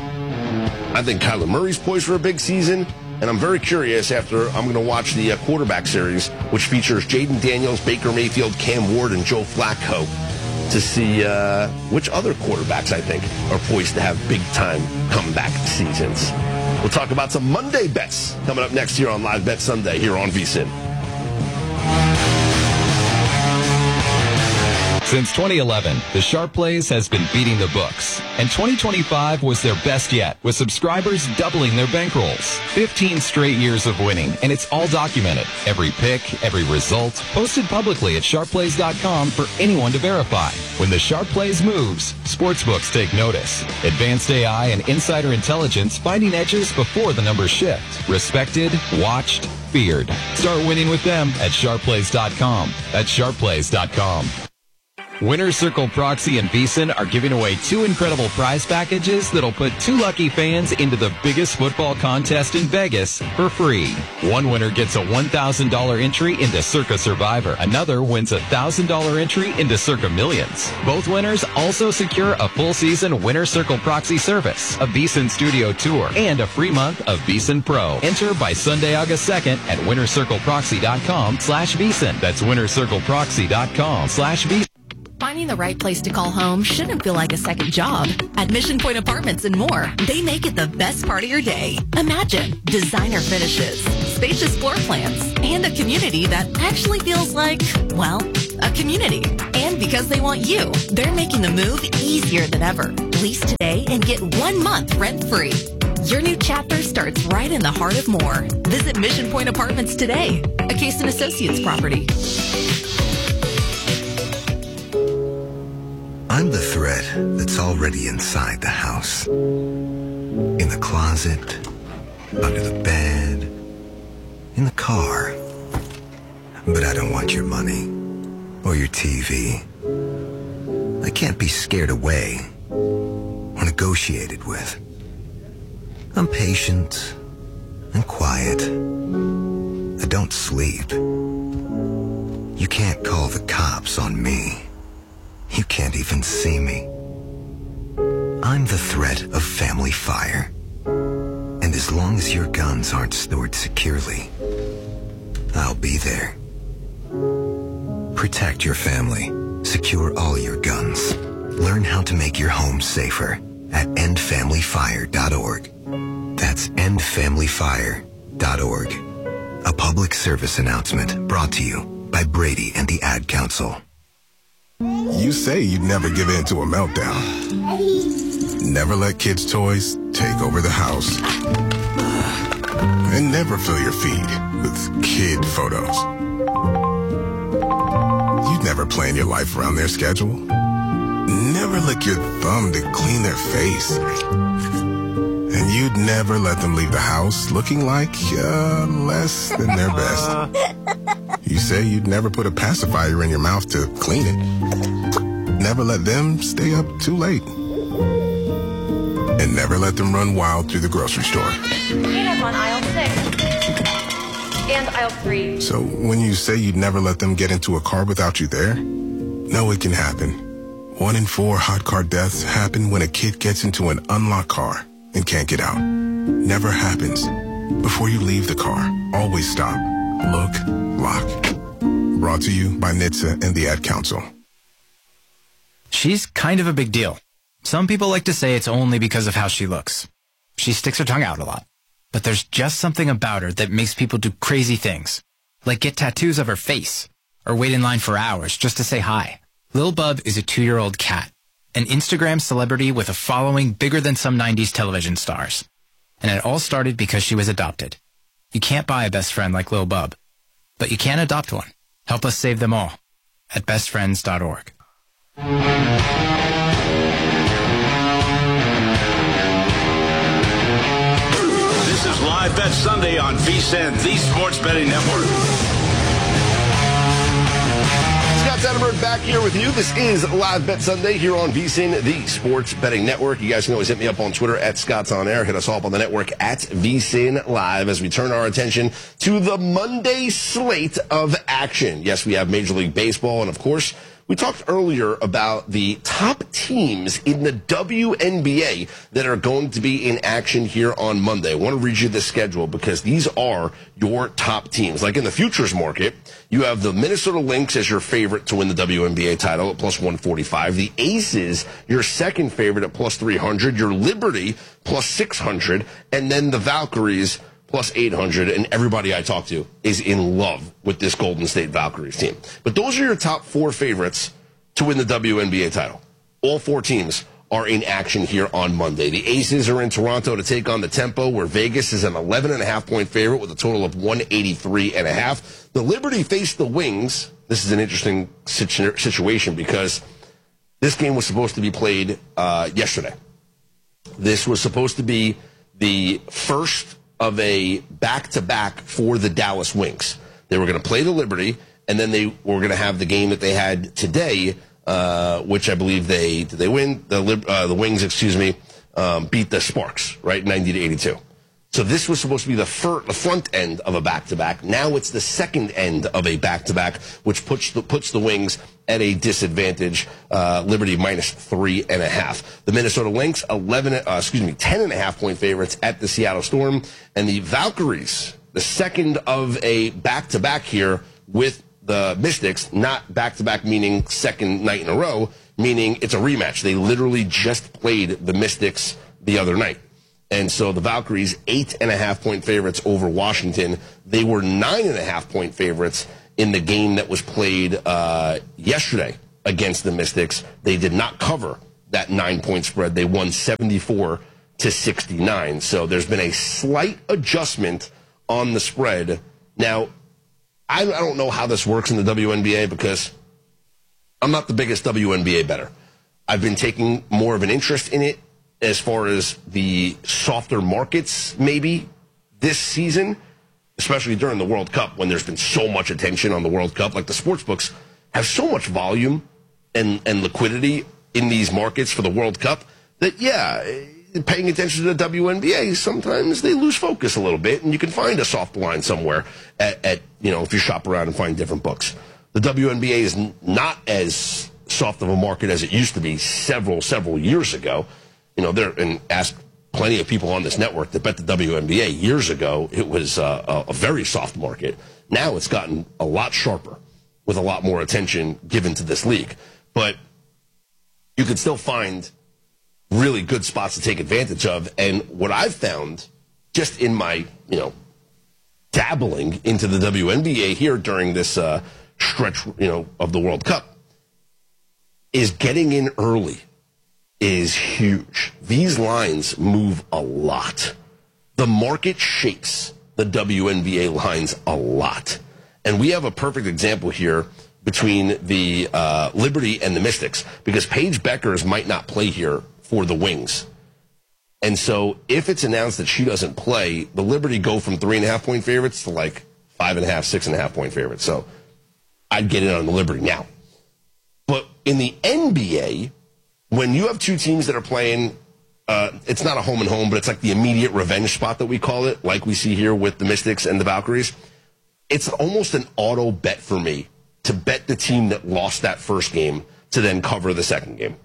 I think Kyler Murray's poised for a big season, and I'm very curious after I'm going to watch the uh, quarterback series, which features Jaden Daniels, Baker Mayfield, Cam Ward, and Joe Flacco, to see uh, which other quarterbacks I think are poised to have big-time comeback seasons. We'll talk about some Monday bets coming up next year on Live Bet Sunday here on VSiN. Since twenty eleven, the Sharp Plays has been beating the books, and twenty twenty-five was their best yet, with subscribers doubling their bankrolls. fifteen straight years of winning, and it's all documented. Every pick, every result, posted publicly at sharp plays dot com for anyone to verify. When the Sharp Plays moves, sportsbooks take notice. Advanced A I and insider intelligence finding edges before the numbers shift. Respected, watched, feared. Start winning with them at sharp plays dot com. That's sharp plays dot com. Winner Circle Proxy and VSiN are giving away two incredible prize packages that'll put two lucky fans into the biggest football contest in Vegas for free. One winner gets a one thousand dollars entry into Circa Survivor. Another wins a one thousand dollars entry into Circa Millions. Both winners also secure a full season Winner Circle Proxy service, a VSiN studio tour, and a free month of VSiN Pro. Enter by Sunday, August second at winner circle proxy dot com slash VSiN. That's winner circle proxy dot com slash VSiN. Finding the right place to call home shouldn't feel like a second job. At Mission Point Apartments and more, they make it the best part of your day. Imagine designer finishes, spacious floor plans, and a community that actually feels like, well, a community. And because they want you, they're making the move easier than ever. Lease today and get one month rent-free. Your new chapter starts right in the heart of Moore. Visit Mission Point Apartments today, a Case and Associates property. I'm the thread that's already inside the house. In the closet, under the bed, in the car. But I don't want your money or your T V. I can't be scared away or negotiated with. I'm patient and quiet. I don't sleep. You can't call the cops on me. You can't even see me. I'm the threat of family fire. And as long as your guns aren't stored securely, I'll be there. Protect your family. Secure all your guns. Learn how to make your home safer at end family fire dot org. That's end family fire dot org. A public service announcement brought to you by Brady and the Ad Council. You say you'd never give in to a meltdown. Never let kids' toys take over the house. And never fill your feed with kid photos. You'd never plan your life around their schedule. Never lick your thumb to clean their face. And you'd never let them leave the house looking like uh, less than their best. You say you'd never put a pacifier in your mouth to clean it. Never let them stay up too late. And never let them run wild through the grocery store. Peanuts on aisle six. And aisle three. So when you say you'd never let them get into a car without you there, no, it can happen. One in four hot car deaths happen when a kid gets into an unlocked car and can't get out. Never happens. Before you leave the car, always stop, look, lock. Brought to you by N H T S A and the Ad Council. She's kind of a big deal. Some people like to say it's only because of how she looks. She sticks her tongue out a lot. But there's just something about her that makes people do crazy things. Like get tattoos of her face. Or wait in line for hours just to say hi. Lil Bub is a two-year-old cat. An Instagram celebrity with a following bigger than some nineties television stars. And it all started because she was adopted. You can't buy a best friend like Lil Bub. But you can adopt one. Help us save them all. At best friends dot org. This is Live Bet Sunday on VSiN, the Sports Betting Network. Scott Satterberg back here with you. This is Live Bet Sunday here on VSiN, the Sports Betting Network. You guys can always hit me up on Twitter at Scott's On Air. Hit us all up on the network at VSiN Live as we turn our attention to the Monday slate of action. Yes, we have Major League Baseball, and of course, we talked earlier about the top teams in the W N B A that are going to be in action here on Monday. I want to read you the schedule because these are your top teams. Like in the futures market, you have the Minnesota Lynx as your favorite to win the W N B A title at plus one forty-five. The Aces, your second favorite at plus three hundred. Your Liberty, plus six hundred. And then the Valkyries, plus eight hundred, and everybody I talk to is in love with this Golden State Valkyries team. But those are your top four favorites to win the W N B A title. All four teams are in action here on Monday. The Aces are in Toronto to take on the Tempo, where Vegas is an eleven and a half point favorite with a total of one eighty-three and a half. The Liberty face the Wings. This is an interesting situ- situation because this game was supposed to be played uh, yesterday. This was supposed to be the first of a back-to-back for the Dallas Wings. They were going to play the Liberty, and then they were going to have the game that they had today, uh, which I believe they did they win the uh, the Wings, excuse me, um, beat the Sparks, right, ninety to eighty-two. So this was supposed to be the, fir- the front end of a back-to-back. Now it's the second end of a back-to-back, which puts the, puts the Wings at a disadvantage. Uh, Liberty minus three and a half. The Minnesota Lynx, eleven, uh, excuse me, ten and a half point favorites at the Seattle Storm, and the Valkyries, the second of a back-to-back here with the Mystics, not back-to-back meaning second night in a row, meaning it's a rematch. They literally just played the Mystics the other night. And so the Valkyries, eight and a half point favorites over Washington. They were nine and a half point favorites in the game that was played uh, yesterday against the Mystics. They did not cover that nine point spread. They won seventy-four to sixty-nine. So there's been a slight adjustment on the spread. Now, I, I don't know how this works in the W N B A because I'm not the biggest W N B A bettor. I've been taking more of an interest in it as far as the softer markets maybe this season, especially during the World Cup when there's been so much attention on the World Cup. Like the sports books have so much volume and, and liquidity in these markets for the World Cup that, yeah, paying attention to the W N B A, sometimes they lose focus a little bit, and you can find a soft line somewhere at, at you know, if you shop around and find different books. The W N B A is n- not as soft of a market as it used to be several, several years ago. You know, there and ask plenty of people on this network that bet the W N B A years ago. It was uh, a, a very soft market. Now it's gotten a lot sharper with a lot more attention given to this league. But you can still find really good spots to take advantage of. And what I've found just in my, you know, dabbling into the W N B A here during this uh, stretch, you know, of the World Cup is getting in early is huge. These lines move a lot. The market shapes the W N B A lines a lot. And we have a perfect example here between the uh, Liberty and the Mystics because Paige Beckers might not play here for the Wings. And so if it's announced that she doesn't play, the Liberty go from three and a half point favorites to like five and a half, six and a half point favorites. So I'd get in on the Liberty now. But in the N B A, when you have two teams that are playing, uh, it's not a home and home, but it's like the immediate revenge spot that we call it, like we see here with the Mystics and the Valkyries. It's almost an auto bet for me to bet the team that lost that first game to then cover the second game.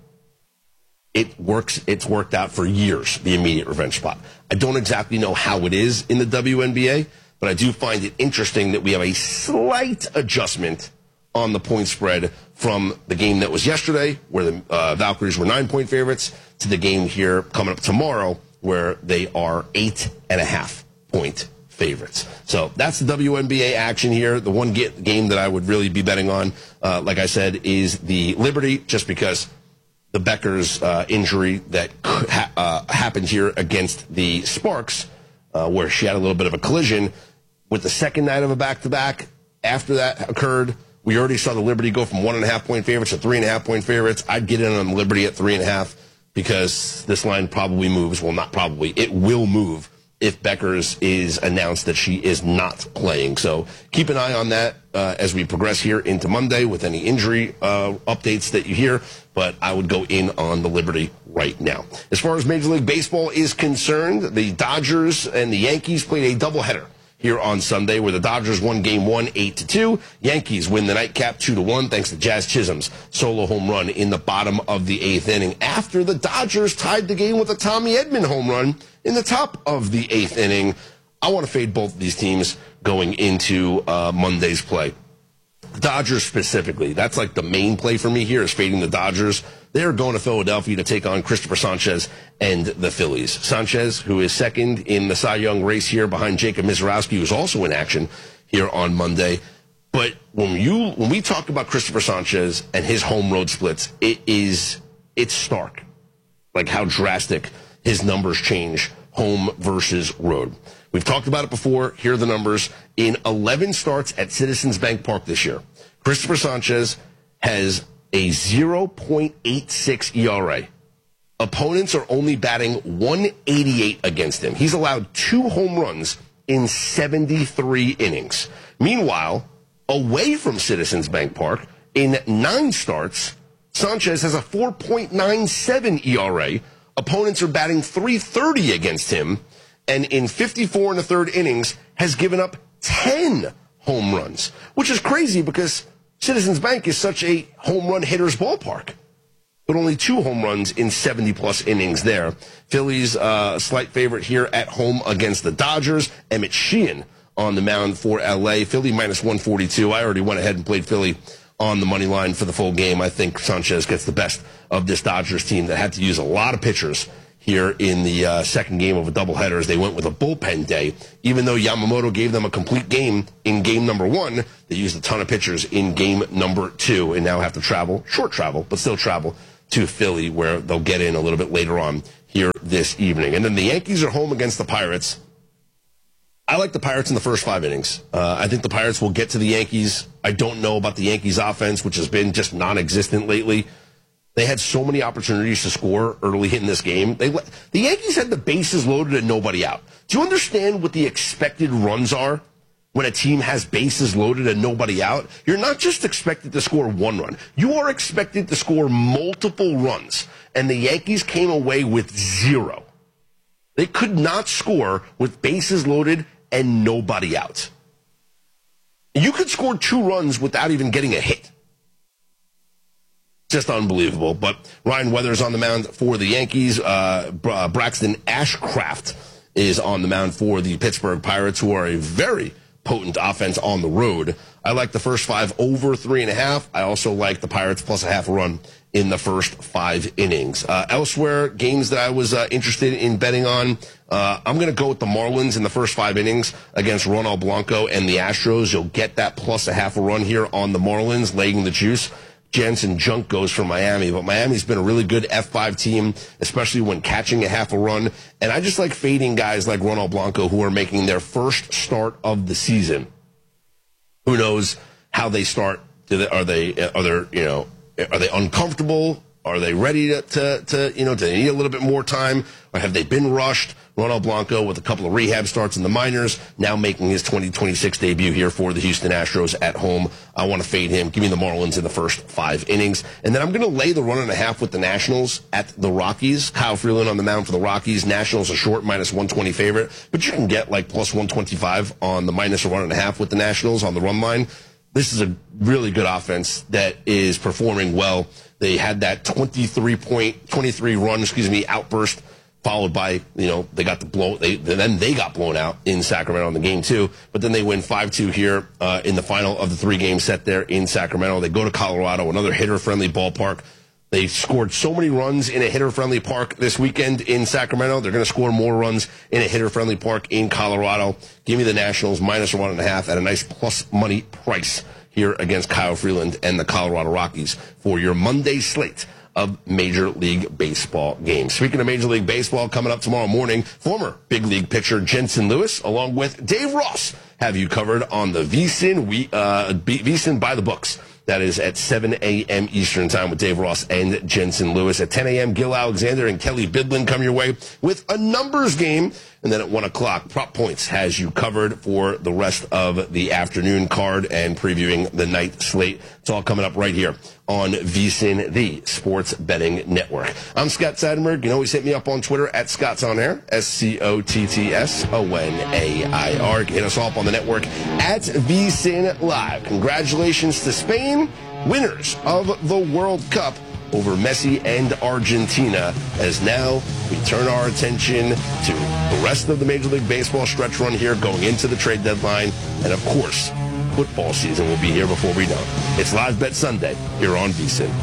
It works. It's worked out for years, the immediate revenge spot. I don't exactly know how it is in the W N B A, but I do find it interesting that we have a slight adjustment on the point spread from the game that was yesterday, where the uh, Valkyries were nine-point favorites, to the game here coming up tomorrow, where they are eight and a half point favorites. So that's the W N B A action here. The one get, game that I would really be betting on, uh, like I said, is the Liberty, just because the Beckers uh, injury that ha- uh, happened here against the Sparks, uh, where she had a little bit of a collision with the second night of a back-to-back. After that occurred, we already saw the Liberty go from one and a half point favorites to three and a half point favorites. I'd get in on the Liberty at three and a half because this line probably moves. Well, not probably. It will move if Beckers is announced that she is not playing. So keep an eye on that uh, as we progress here into Monday with any injury uh, updates that you hear. But I would go in on the Liberty right now. As far as Major League Baseball is concerned, the Dodgers and the Yankees played a doubleheader here on Sunday, where the Dodgers won game one, eight to two. Yankees win the nightcap two to one, thanks to Jazz Chisholm's solo home run in the bottom of the eighth inning. After the Dodgers tied the game with a Tommy Edman home run in the top of the eighth inning. I want to fade both of these teams going into uh, Monday's play. The Dodgers specifically, that's like the main play for me here is fading the Dodgers. They're going to Philadelphia to take on Christopher Sanchez and the Phillies. Sanchez, who is second in the Cy Young race here behind Jacob Mizorowski, who's also in action here on Monday. But when you when we talk about Christopher Sanchez and his home road splits, it is it's stark, like how drastic his numbers change home versus road. We've talked about it before. Here are the numbers. In eleven starts at Citizens Bank Park this year, Christopher Sanchez has a zero point eight six E R A. Opponents are only batting one eighty-eight against him. He's allowed two home runs in seventy-three innings. Meanwhile, away from Citizens Bank Park, in nine starts, Sanchez has a four point nine seven E R A. Opponents are batting three thirty against him, and in fifty-four and a third innings has given up ten home runs, which is crazy because Citizens Bank is such a home run hitter's ballpark. But only two home runs in seventy-plus innings there. Phillies uh, slight favorite here at home against the Dodgers. Emmett Sheehan on the mound for L A. Philly minus one forty-two. I already went ahead and played Philly on the money line for the full game. I think Sanchez gets the best of this Dodgers team that had to use a lot of pitchers here in the uh, second game of a doubleheader as they went with a bullpen day. Even though Yamamoto gave them a complete game in game number one, they used a ton of pitchers in game number two and now have to travel, short travel, but still travel to Philly, where they'll get in a little bit later on here this evening. And then the Yankees are home against the Pirates. I like the Pirates in the first five innings. Uh, I think the Pirates will get to the Yankees. I don't know about the Yankees offense, which has been just non-existent lately. They had so many opportunities to score early in this game. They The Yankees had the bases loaded and nobody out. Do you understand what the expected runs are when a team has bases loaded and nobody out? You're not just expected to score one run. You are expected to score multiple runs. And the Yankees came away with zero. They could not score with bases loaded and nobody out. You could score two runs without even getting a hit. Just unbelievable. But Ryan Weathers on the mound for the Yankees. Uh, Braxton Ashcraft is on the mound for the Pittsburgh Pirates, who are a very potent offense on the road. I like the first five over three and a half. I also like the Pirates plus a half a run in the first five innings. Uh, elsewhere, games that I was uh, interested in betting on, uh, I'm going to go with the Marlins in the first five innings against Ronald Blanco and the Astros. You'll get that plus a half a run here on the Marlins, laying the juice. Jansen Junk goes for Miami, but Miami's been a really good F five team, especially when catching a half a run. And I just like fading guys like Ronald Blanco who are making their first start of the season. Who knows how they start? Do they, are they, are they, you know, are they uncomfortable? Are they ready to, to, to, you know, do they need a little bit more time? Or have they been rushed? Ronald Blanco with a couple of rehab starts in the minors, now making his twenty twenty-six debut here for the Houston Astros at home. I want to fade him. Give me the Marlins in the first five innings. And then I'm going to lay the run and a half with the Nationals at the Rockies. Kyle Freeland on the mound for the Rockies. Nationals a short minus one twenty favorite, but you can get like plus one twenty-five on the minus a run and a half with the Nationals on the run line. This is a really good offense that is performing well. They had that twenty-three point, twenty-three run, excuse me, outburst, followed by, you know, they got the blow, they, then they got blown out in Sacramento in the game two, but then they win five two here uh, in the final of the three-game set there in Sacramento. They go to Colorado, another hitter-friendly ballpark. They scored so many runs in a hitter-friendly park this weekend in Sacramento. They're going to score more runs in a hitter-friendly park in Colorado. Give me the Nationals minus one and a half at a nice plus money price here against Kyle Freeland and the Colorado Rockies for your Monday slate of Major League Baseball games. Speaking of Major League Baseball, coming up tomorrow morning, former big league pitcher Jensen Lewis, along with Dave Ross, have you covered on the VSiN, we, uh, VSiN by the books. That is at seven a.m. Eastern time with Dave Ross and Jensen Lewis. At ten a.m., Gil Alexander and Kelly Bidlin come your way with a numbers game. And then at one o'clock, Prop Points has you covered for the rest of the afternoon card and previewing the night slate. It's all coming up right here on VSiN, the Sports Betting Network. I'm Scott Seidenberg. You can always hit me up on Twitter at Scott's On Air, S C O T T S O N A I R. You can hit us all up on the network at VSiN Live. Congratulations to Spain, winners of the World Cup over Messi and Argentina, as now we turn our attention to the rest of the Major League Baseball stretch run here going into the trade deadline. And of course, football season will be here before we know it. It's Live Bet Sunday here on VSiN.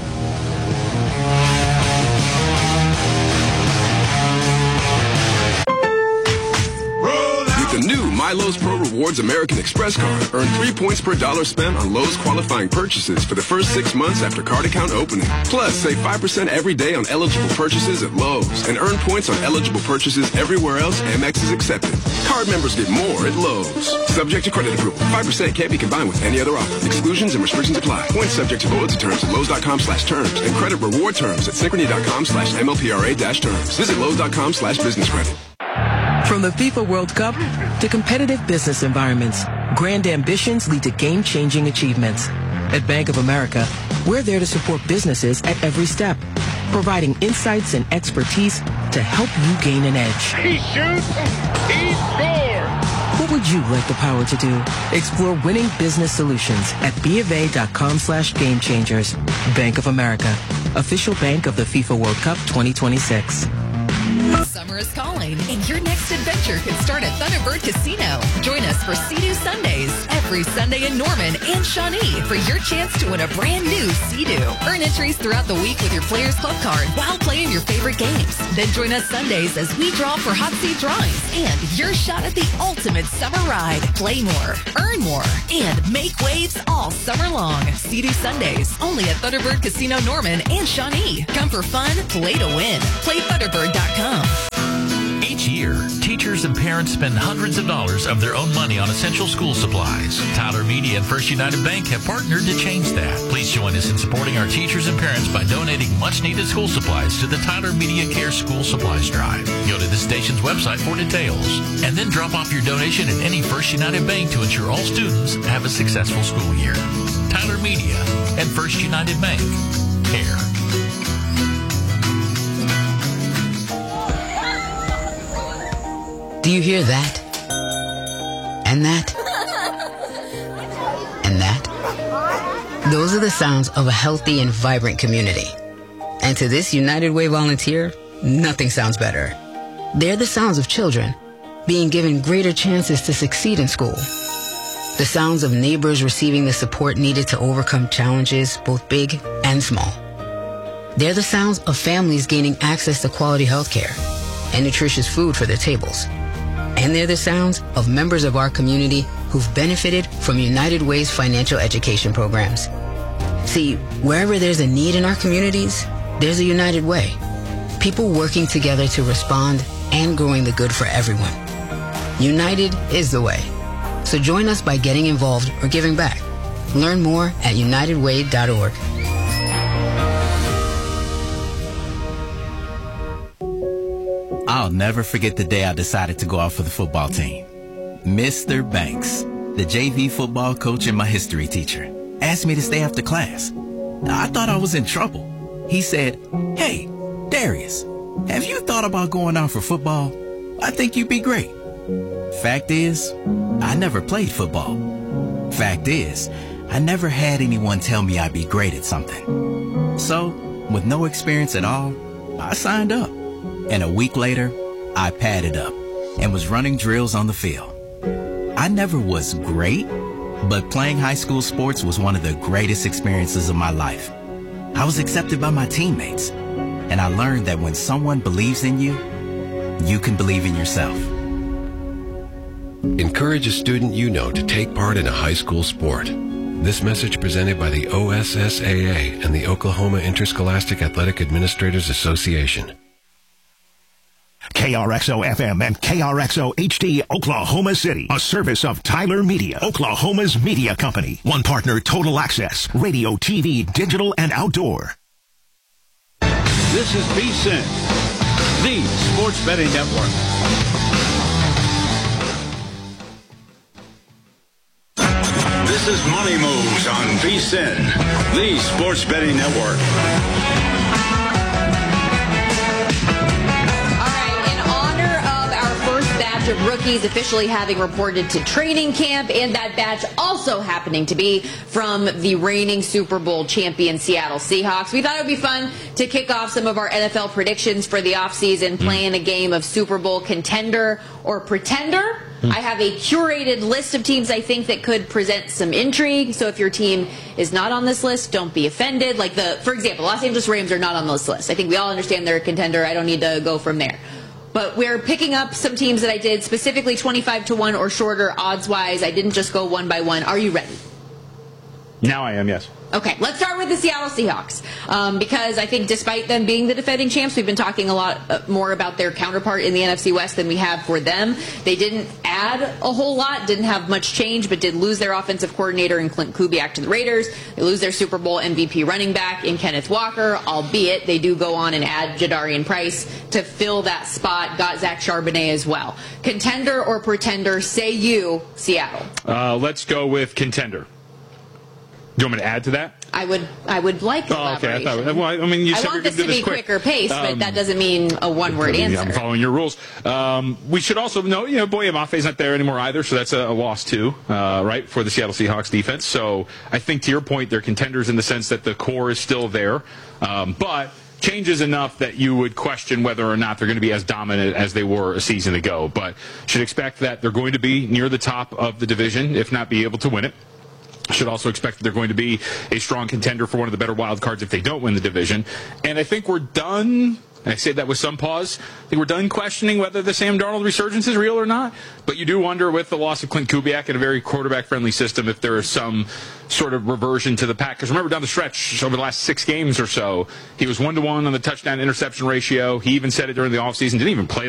With the new My My Lowe's Pro Rewards American Express card. Earn three points per dollar spent on Lowe's qualifying purchases for the first six months after card account opening. Plus, save five percent every day on eligible purchases at Lowe's and earn points on eligible purchases everywhere else Amex is accepted. Card members get more at Lowe's. Subject to credit approval. five percent can't be combined with any other offer. Exclusions and restrictions apply. Points subject to loyalty terms at Lowe's.com slash terms and credit reward terms at Synchrony.com slash MLPRA dash terms. Visit Lowe's.com slash business credit. From the FIFA World Cup to competitive business environments, grand ambitions lead to game-changing achievements. At Bank of America, we're there to support businesses at every step, providing insights and expertise to help you gain an edge. He shoots, he scores! What would you like the power to do? Explore winning business solutions at BofA.com slash game changers. Bank of America, official bank of the FIFA World Cup twenty twenty-six. Summer is calling, and your next adventure could start at Thunderbird Casino. Join us for Sea-Doo Sundays every Sunday in Norman and Shawnee for your chance to win a brand new Sea-Doo. Earn entries throughout the week with your Players Club card while playing your favorite games. Then join us Sundays as we draw for hot seat drawings and your shot at the ultimate summer ride. Play more, earn more, and make waves all summer long. Sea-Doo Sundays only at Thunderbird Casino Norman and Shawnee. Come for fun, play to win. Play Thunderbird dot com. Each year, teachers and parents spend hundreds of dollars of their own money on essential school supplies. Tyler Media and First United Bank have partnered to change that. Please join us in supporting our teachers and parents by donating much-needed school supplies to the Tyler Media Care School Supplies Drive. Go to the station's website for details, and then drop off your donation in any First United Bank to ensure all students have a successful school year. Tyler Media and First United Bank. Care. Do you hear that? And that? And that? Those are the sounds of a healthy and vibrant community. And to this United Way volunteer, nothing sounds better. They're the sounds of children being given greater chances to succeed in school. The sounds of neighbors receiving the support needed to overcome challenges, both big and small. They're the sounds of families gaining access to quality health care and nutritious food for their tables. And they're the sounds of members of our community who've benefited from United Way's financial education programs. See, wherever there's a need in our communities, there's a United Way. People working together to respond and growing the good for everyone. United is the way. So join us by getting involved or giving back. Learn more at united way dot org. I'll never forget the day I decided to go out for the football team. Mister Banks, the J V football coach and my history teacher, asked me to stay after class. I thought I was in trouble. He said, "Hey, Darius, have you thought about going out for football? I think you'd be great." Fact is, I never played football. Fact is, I never had anyone tell me I'd be great at something. So, with no experience at all, I signed up. And a week later, I padded up and was running drills on the field. I never was great, but playing high school sports was one of the greatest experiences of my life. I was accepted by my teammates, and I learned that when someone believes in you, you can believe in yourself. Encourage a student you know to take part in a high school sport. This message presented by the O S S A A and the Oklahoma Interscholastic Athletic Administrators Association. K R X O F M and K R X O H D Oklahoma City, a service of Tyler Media, Oklahoma's media company. One partner, Total Access, radio, T V, digital, and outdoor. This is V S I N, the Sports Betting Network. This is Money Moves on V S I N, the Sports Betting Network. Of rookies officially having reported to training camp, and that batch also happening to be from the reigning Super Bowl champion Seattle Seahawks. We thought it would be fun to kick off some of our N F L predictions for the offseason, playing a game of Super Bowl contender or pretender. Mm. I have a curated list of teams I think that could present some intrigue. So if your team is not on this list, don't be offended. Like the, for example, Los Angeles Rams are not on this list. I think we all understand they're a contender. I don't need to go from there. But we're picking up some teams that I did specifically twenty-five to one or shorter odds-wise. I didn't just go one by one. Are you ready? Now I am, yes. Okay, let's start with the Seattle Seahawks, um, because I think despite them being the defending champs, we've been talking a lot uh, more about their counterpart in the N F C West than we have for them. They didn't add a whole lot, didn't have much change, but did lose their offensive coordinator in Clint Kubiak to the Raiders. They lose their Super Bowl M V P running back in Kenneth Walker, albeit they do go on and add Jadarian Price to fill that spot. Got Zach Charbonnet as well. Contender or pretender, say you, Seattle. Uh, let's go with contender. Do you want me to add to that? I would I would like oh, okay. I thought, well, I mean, you I said want we're this going to do be this quick. quicker pace, um, but that doesn't mean a one-word answer. I'm following your rules. Um, we should also know, you know, Boye Mafe's not there anymore either, so that's a, a loss too, uh, right, for the Seattle Seahawks defense. So I think to your point, they're contenders in the sense that the core is still there, um, but changes enough that you would question whether or not they're going to be as dominant as they were a season ago. But should expect that they're going to be near the top of the division, if not be able to win it. Should also expect that they're going to be a strong contender for one of the better wild cards if they don't win the division. And I think we're done. I say that with some pause. I think we're done questioning whether the Sam Darnold resurgence is real or not. But you do wonder with the loss of Clint Kubiak in a very quarterback-friendly system if there is some sort of reversion to the pack. Because remember, down the stretch, over the last six games or so, he was one to one on the touchdown-interception ratio. He even said it during the offseason, didn't even play